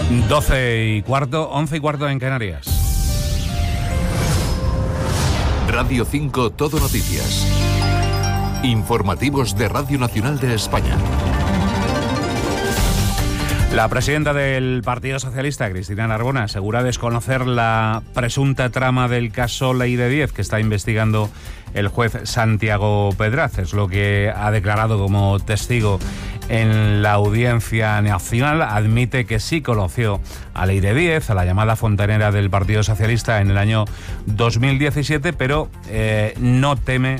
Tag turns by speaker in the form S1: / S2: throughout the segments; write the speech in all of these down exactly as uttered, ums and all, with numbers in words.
S1: doce y cuarto, once y cuarto en Canarias.
S2: Radio cinco Todo Noticias. Informativos de Radio Nacional de España.
S1: La presidenta del Partido Socialista, Cristina Narbona, asegura desconocer la presunta trama del caso Ley de diez que está investigando el juez Santiago Pedraz. Es lo que ha declarado como testigo en la Audiencia Nacional. Admite que sí conoció a Ley de diez, a la llamada fontanera del Partido Socialista en el año dos mil diecisiete, pero eh, no teme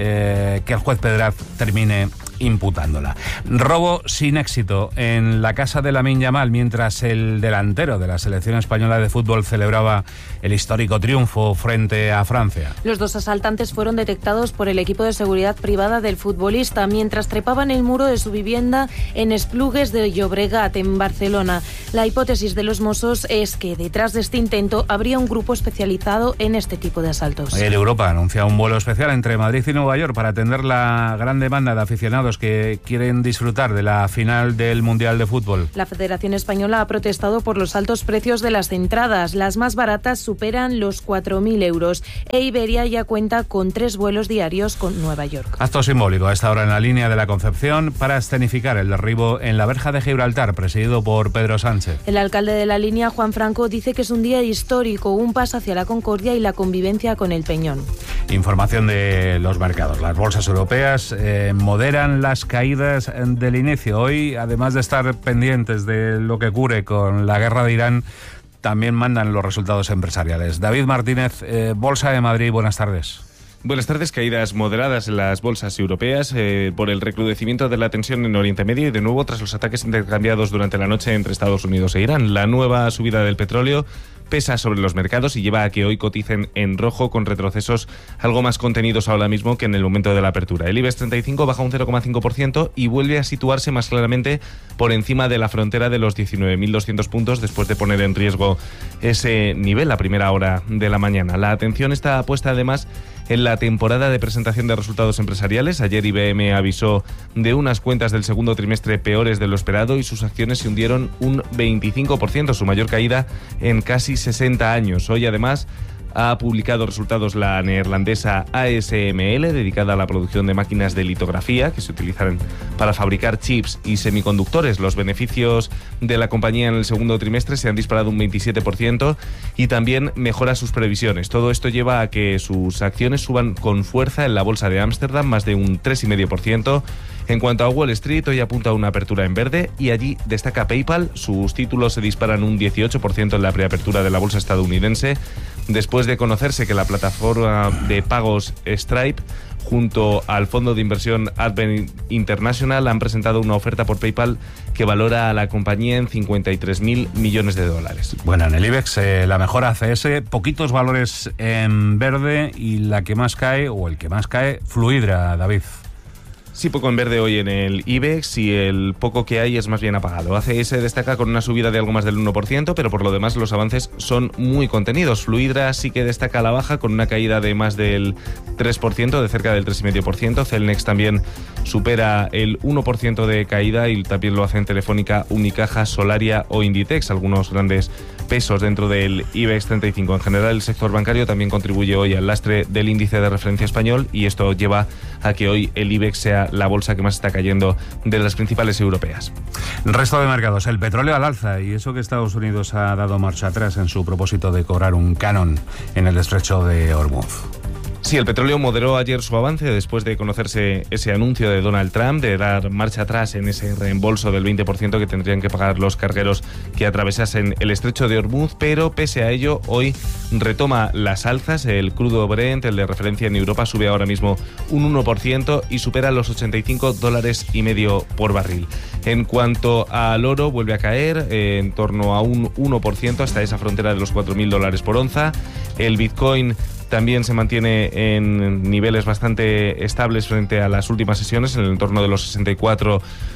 S1: eh, que el juez Pedraz termine imputándola. Robo sin éxito en la casa de Lamine Yamal mientras el delantero de la selección española de fútbol celebraba el histórico triunfo frente a Francia.
S3: Los dos asaltantes fueron detectados por el equipo de seguridad privada del futbolista mientras trepaban el muro de su vivienda en Esplugues de Llobregat, en Barcelona. La hipótesis de los Mossos es que detrás de este intento habría un grupo especializado en este tipo de asaltos.
S1: El Europa anuncia un vuelo especial entre Madrid y Nueva York para atender la gran demanda de aficionados que quieren disfrutar de la final del Mundial de Fútbol.
S3: La Federación Española ha protestado por los altos precios de las entradas. Las más baratas superan los cuatro mil euros. E Iberia ya cuenta con tres vuelos diarios con Nueva York.
S1: Acto simbólico a esta hora en la línea de la Concepción para escenificar el derribo en la verja de Gibraltar, presidido por Pedro Sánchez.
S3: El alcalde de la línea, Juan Franco, dice que es un día histórico, un paso hacia la concordia y la convivencia con el Peñón.
S1: Información de los mercados. Las bolsas europeas eh, moderan las caídas del inicio. Hoy, además de estar pendientes de lo que ocurre con la guerra de Irán, también mandan los resultados empresariales. David Martínez, eh, Bolsa de Madrid, buenas tardes.
S4: Buenas tardes. Caídas moderadas en las bolsas europeas eh, por el recrudecimiento de la tensión en Oriente Medio y de nuevo tras los ataques intercambiados durante la noche entre Estados Unidos e Irán. La nueva subida del petróleo pesa sobre los mercados y lleva a que hoy coticen en rojo con retrocesos algo más contenidos ahora mismo que en el momento de la apertura. El IBEX treinta y cinco baja un cero coma cinco por ciento y vuelve a situarse más claramente por encima de la frontera de los diecinueve mil doscientos puntos después de poner en riesgo ese nivel a primera hora de la mañana. La atención está puesta además en la temporada de presentación de resultados empresariales. Ayer I B M avisó de unas cuentas del segundo trimestre peores de lo esperado y sus acciones se hundieron un veinticinco por ciento, su mayor caída en casi sesenta años. Hoy además ha publicado resultados la neerlandesa A S M L, dedicada a la producción de máquinas de litografía que se utilizan para fabricar chips y semiconductores. Los beneficios de la compañía en el segundo trimestre se han disparado un veintisiete por ciento y también mejora sus previsiones. Todo esto lleva a que sus acciones suban con fuerza en la bolsa de Ámsterdam, más de un tres coma cinco por ciento. En cuanto a Wall Street, hoy apunta a una apertura en verde y allí destaca PayPal. Sus títulos se disparan un dieciocho por ciento en la preapertura de la bolsa estadounidense, después de conocerse que la plataforma de pagos Stripe junto al fondo de inversión Advent International han presentado una oferta por PayPal que valora a la compañía en cincuenta y tres mil millones de dólares.
S1: Bueno, en el IBEX eh, la mejor A C S, poquitos valores en verde y la que más cae, o el que más cae, Fluidra, David.
S4: Sí, poco en verde hoy en el IBEX y el poco que hay es más bien apagado. A C S destaca con una subida de algo más del uno por ciento, pero por lo demás los avances son muy contenidos. Fluidra sí que destaca a la baja con una caída de más del tres por ciento, de cerca del tres coma cinco por ciento. Celnex también supera el uno por ciento de caída y también lo hacen Telefónica, Unicaja, Solaria o Inditex, algunos grandes pesos dentro del IBEX treinta y cinco. En general, el sector bancario también contribuye hoy al lastre del índice de referencia español y esto lleva a que hoy el IBEX sea la bolsa que más está cayendo de las principales europeas.
S1: Resto de mercados, el petróleo al alza y eso que Estados Unidos ha dado marcha atrás en su propósito de cobrar un canon en el estrecho de Hormuz.
S4: Sí, el petróleo moderó ayer su avance después de conocerse ese anuncio de Donald Trump de dar marcha atrás en ese reembolso del veinte por ciento que tendrían que pagar los cargueros que atravesasen el estrecho de Hormuz, pero pese a ello, hoy retoma las alzas. El crudo Brent, el de referencia en Europa, sube ahora mismo un uno por ciento y supera los ochenta y cinco dólares y medio por barril. En cuanto al oro, vuelve a caer eh, en torno a un uno por ciento hasta esa frontera de los cuatro mil dólares por onza. El Bitcoin también se mantiene en niveles bastante estables frente a las últimas sesiones, en el entorno de los sesenta y cuatro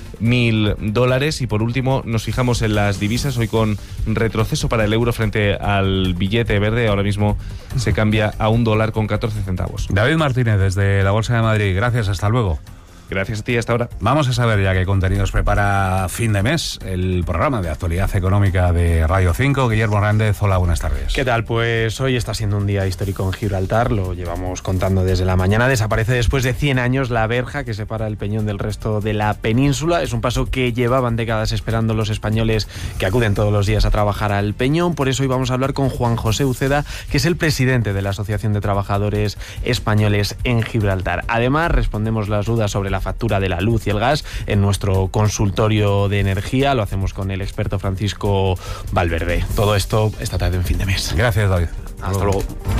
S4: mil dólares. Y por último, nos fijamos en las divisas, hoy con retroceso para el euro frente al billete verde. Ahora mismo se cambia a un dólar con catorce centavos.
S1: David Martínez, desde la Bolsa de Madrid. Gracias, hasta luego.
S4: Gracias a ti, hasta ahora.
S1: Vamos a saber ya qué contenidos prepara fin de mes el programa de actualidad económica de Radio cinco. Guillermo Hernández, hola, buenas tardes.
S5: ¿Qué tal? Pues hoy está siendo un día histórico en Gibraltar, lo llevamos contando desde la mañana. Desaparece después de cien años la verja que separa el Peñón del resto de la península. Es un paso que llevaban décadas esperando los españoles que acuden todos los días a trabajar al Peñón. Por eso hoy vamos a hablar con Juan José Uceda, que es el presidente de la Asociación de Trabajadores Españoles en Gibraltar. Además, respondemos las dudas sobre la factura de la luz y el gas en nuestro consultorio de energía. Lo hacemos con el experto Francisco Valverde. Todo esto esta tarde en fin de mes.
S1: Gracias, David.
S5: Hasta luego.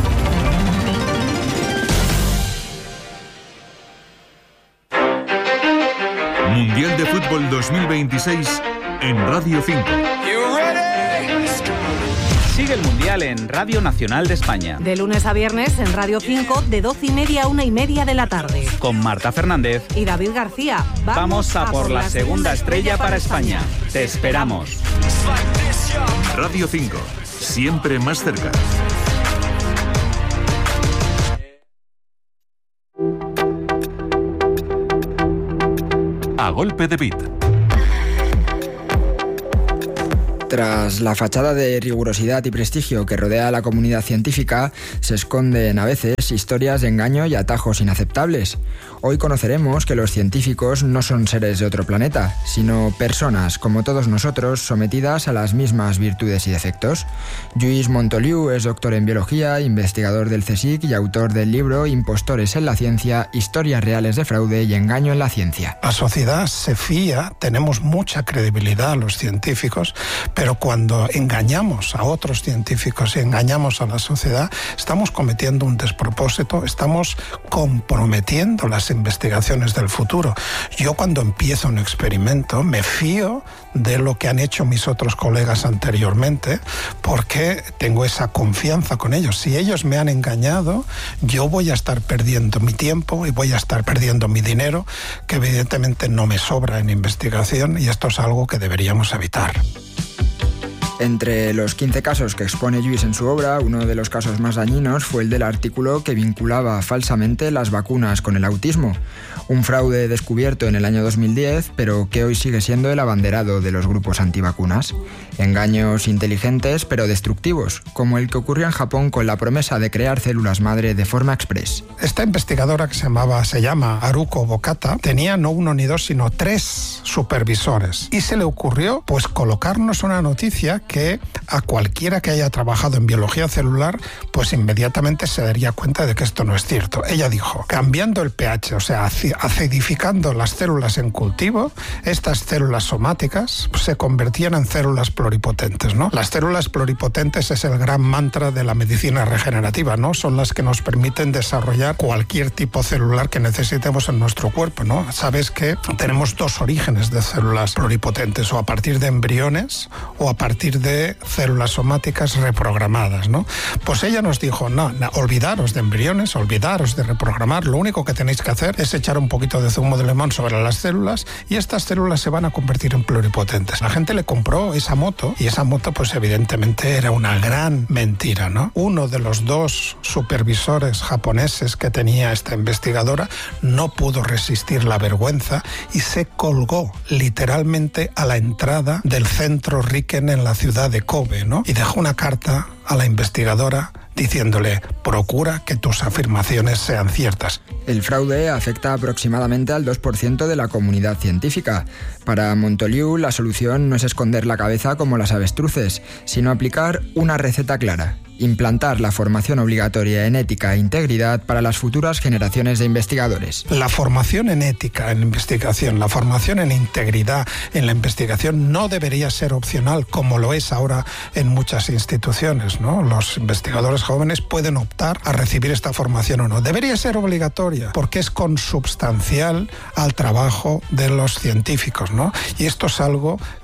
S2: Mundial de Fútbol dos mil veintiséis en Radio cinco.
S6: Sigue el Mundial en Radio Nacional de España.
S7: De lunes a viernes en Radio cinco, de doce y media a una y media de la tarde.
S6: Con Marta Fernández
S7: y David García.
S6: Vamos, Vamos a, a por, por la segunda estrella para España. España. Te esperamos.
S2: Radio cinco, siempre más cerca. A golpe de beat.
S8: Tras la fachada de rigurosidad y prestigio que rodea a la comunidad científica, se esconden a veces historias de engaño y atajos inaceptables. Hoy conoceremos que los científicos no son seres de otro planeta, sino personas, como todos nosotros, sometidas a las mismas virtudes y defectos. Lluís Montoliu es doctor en biología, investigador del CSIC y autor del libro Impostores en la ciencia, historias reales de fraude y engaño en la ciencia.
S9: La sociedad se fía, tenemos mucha credibilidad a los científicos, pero cuando engañamos a otros científicos y engañamos a la sociedad, estamos cometiendo un despropósito, estamos comprometiendo las investigaciones del futuro. Yo cuando empiezo un experimento me fío de lo que han hecho mis otros colegas anteriormente porque tengo esa confianza con ellos. Si ellos me han engañado, yo voy a estar perdiendo mi tiempo y voy a estar perdiendo mi dinero, que evidentemente no me sobra en investigación, y esto es algo que deberíamos evitar.
S8: Entre los quince casos que expone Lluís en su obra, uno de los casos más dañinos fue el del artículo que vinculaba falsamente las vacunas con el autismo. Un fraude descubierto en el año dos mil diez, pero que hoy sigue siendo el abanderado de los grupos antivacunas. Engaños inteligentes pero destructivos, como el que ocurrió en Japón con la promesa de crear células madre de forma express.
S9: Esta investigadora que se llamaba, se llama Haruko Bokata, tenía no uno ni dos, sino tres supervisores. Y se le ocurrió, pues, colocarnos una noticia que a cualquiera que haya trabajado en biología celular, pues inmediatamente se daría cuenta de que esto no es cierto. Ella dijo, cambiando el pH, o sea, acidificando las células en cultivo, estas células somáticas se convertían en células pluripotentes, ¿no? Las células pluripotentes es el gran mantra de la medicina regenerativa, ¿no? Son las que nos permiten desarrollar cualquier tipo celular que necesitemos en nuestro cuerpo, ¿no? Sabes que tenemos dos orígenes de células pluripotentes, o a partir de embriones o a partir de células somáticas reprogramadas, ¿no? Pues ella nos dijo, no, no, olvidaros de embriones, olvidaros de reprogramar, lo único que tenéis que hacer es echar un poquito de zumo de limón sobre las células y estas células se van a convertir en pluripotentes. La gente le compró esa moto y esa moto pues evidentemente era una gran mentira, ¿no? Uno de los dos supervisores japoneses que tenía esta investigadora no pudo resistir la vergüenza y se colgó literalmente a la entrada del centro Riken en la ciudad de Kobe, ¿no? Y dejó una carta a la investigadora diciéndole, procura que tus afirmaciones sean ciertas.
S8: El fraude afecta aproximadamente al dos por ciento de la comunidad científica. Para Montoliu, la solución no es esconder la cabeza como las avestruces, sino aplicar una receta clara: implantar la formación obligatoria en ética e integridad para las futuras generaciones de investigadores.
S9: La formación en ética, en investigación, la formación en integridad en la investigación no debería ser opcional como lo es ahora en muchas instituciones, ¿no? Los investigadores jóvenes pueden optar a recibir esta formación o no. Debería ser obligatoria porque es consubstancial al trabajo de los científicos, ¿no? Y esto es algo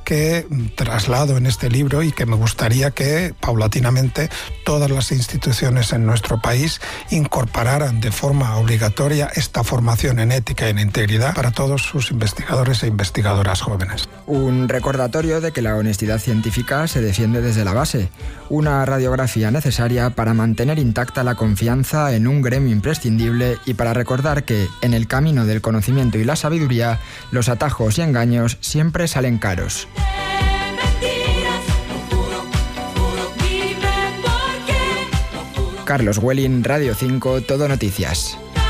S9: que traslado en este libro y que me gustaría que paulatinamente todas las instituciones en nuestro país incorporaran de forma obligatoria esta formación en ética y en integridad para todos sus investigadores e investigadoras jóvenes.
S8: Un recordatorio de que la honestidad científica se defiende desde la base, una radiografía necesaria para mantener intacta la confianza en un gremio imprescindible y para recordar que, en el camino del conocimiento y la sabiduría, los atajos y engaños siempre salen caros. Carlos Welling, Radio cinco, Todo Noticias.